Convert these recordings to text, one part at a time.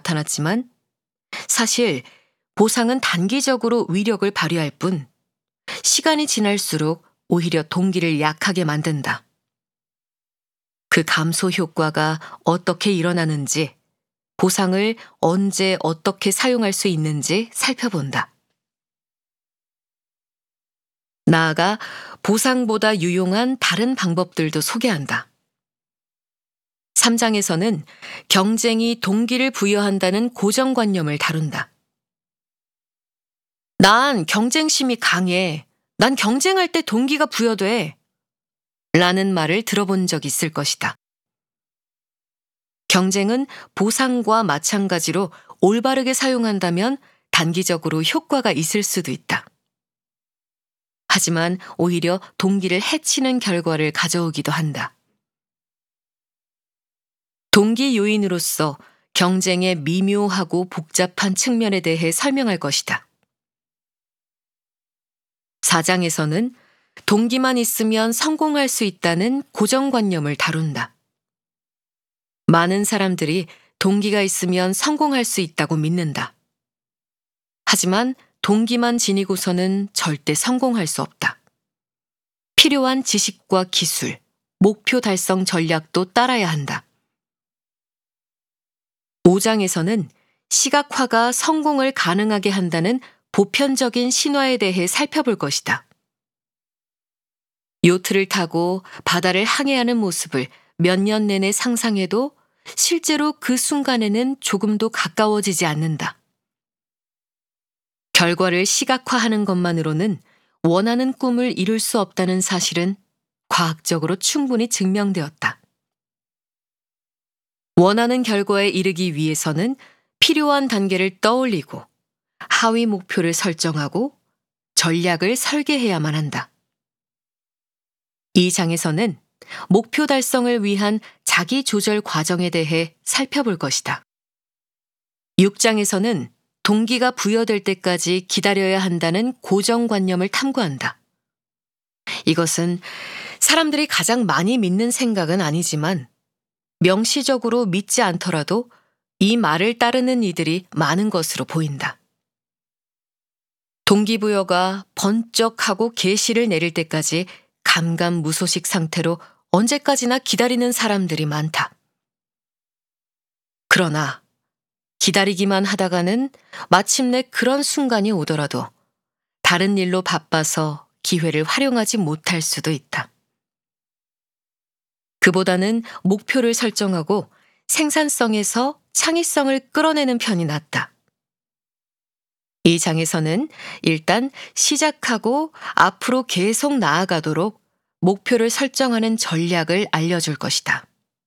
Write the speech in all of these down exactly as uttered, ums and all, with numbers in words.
나타났지만 사실 보상은 단기적으로 위력을 발휘할 뿐 시간이 지날수록 오히려 동기를 약하게 만든다. 그 감소 효과가 어떻게 일어나는지, 보상을 언제 어떻게 사용할 수 있는지 살펴본다. 나아가 보상보다 유용한 다른 방법들도 소개한다. 삼 장에서는 경쟁이 동기를 부여한다는 고정관념을 다룬다. 난 경쟁심이 강해. 난 경쟁할 때 동기가 부여돼. 라는 말을 들어본 적 있을 것이다. 경쟁은 보상과 마찬가지로 올바르게 사용한다면 단기적으로 효과가 있을 수도 있다. 하지만 오히려 동기를 해치는 결과를 가져오기도 한다. 동기 요인으로서 경쟁의 미묘하고 복잡한 측면에 대해 설명할 것이다. 사 장에서는 동기만 있으면 성공할 수 있다는 고정관념을 다룬다. 많은 사람들이 동기가 있으면 성공할 수 있다고 믿는다. 하지만 동기만 지니고서는 절대 성공할 수 없다. 필요한 지식과 기술, 목표 달성 전략도 따라야 한다. 오 장에서는 시각화가 성공을 가능하게 한다는 보편적인 신화에 대해 살펴볼 것이다. 요트를 타고 바다를 항해하는 모습을 몇 년 내내 상상해도 실제로 그 순간에는 조금도 가까워지지 않는다. 결과를 시각화하는 것만으로는 원하는 꿈을 이룰 수 없다는 사실은 과학적으로 충분히 증명되었다. 원하는 결과에 이르기 위해서는 필요한 단계를 떠올리고 하위 목표를 설정하고 전략을 설계해야만 한다. 이 장에서는 목표 달성을 위한 자기 조절 과정에 대해 살펴볼 것이다. 육 장에서는 동기가 부여될 때까지 기다려야 한다는 고정관념을 탐구한다. 이것은 사람들이 가장 많이 믿는 생각은 아니지만 명시적으로 믿지 않더라도 이 말을 따르는 이들이 많은 것으로 보인다. 동기부여가 번쩍하고 계시를 내릴 때까지 감감무소식 상태로 언제까지나 기다리는 사람들이 많다. 그러나 기다리기만 하다가는 마침내 그런 순간이 오더라도 다른 일로 바빠서 기회를 활용하지 못할 수도 있다. 그보다는 목표를 설정하고 생산성에서 창의성을 끌어내는 편이 낫다. 이 장에서는 일단 시작하고 앞으로 계속 나아가도록 목표를 설정하는 전략을 알려줄 것이다.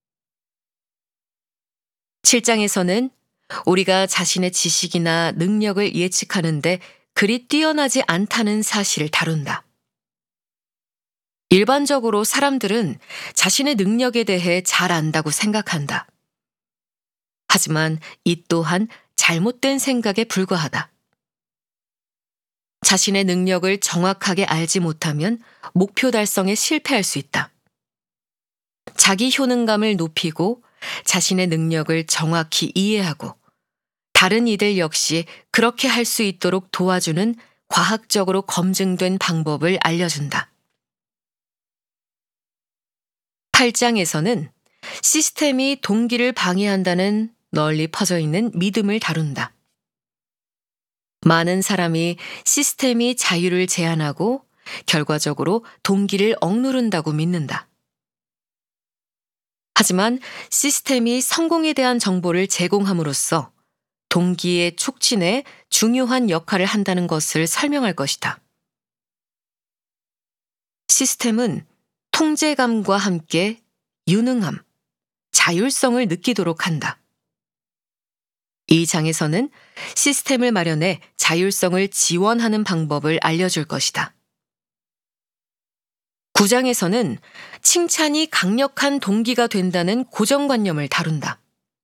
칠 장에서는 우리가 자신의 지식이나 능력을 예측하는데 그리 뛰어나지 않다는 사실을 다룬다. 일반적으로 사람들은 자신의 능력에 대해 잘 안다고 생각한다. 하지만 이 또한 잘못된 생각에 불과하다. 자신의 능력을 정확하게 알지 못하면 목표 달성에 실패할 수 있다. 자기 효능감을 높이고 자신의 능력을 정확히 이해하고 다른 이들 역시 그렇게 할 수 있도록 도와주는 과학적으로 검증된 방법을 알려준다. 팔 장에서는 시스템이 동기를 방해한다는 널리 퍼져 있는 믿음을 다룬다. 많은 사람이 시스템이 자유를 제한하고 결과적으로 동기를 억누른다고 믿는다. 하지만 시스템이 성공에 대한 정보를 제공함으로써 동기의 촉진에 중요한 역할을 한다는 것을 설명할 것이다. 시스템은 통제감과 함께 유능함, 자율성을 느끼도록 한다. 이 장에서는 시스템을 마련해 자율성을 지원하는 방법을 알려줄 것이다. 구 장에서는 칭찬이 강력한 동기가 된다는 고정관념을 다룬다.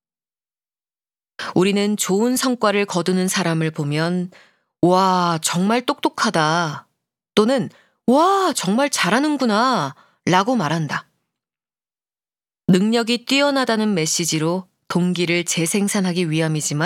우리는 좋은 성과를 거두는 사람을 보면 와, 정말 똑똑하다 또는 와, 정말 잘하는구나 라고 말한다. 능력이 뛰어나다는 메시지로 동기를 재생산하기 위함이지만